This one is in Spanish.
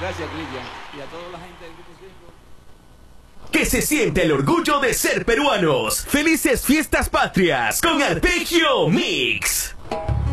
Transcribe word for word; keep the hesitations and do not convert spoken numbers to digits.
Gracias, Cristian. Y a toda la gente del Grupo cinco. Que se siente el orgullo de ser peruanos. Felices fiestas patrias con Arpegio Mix.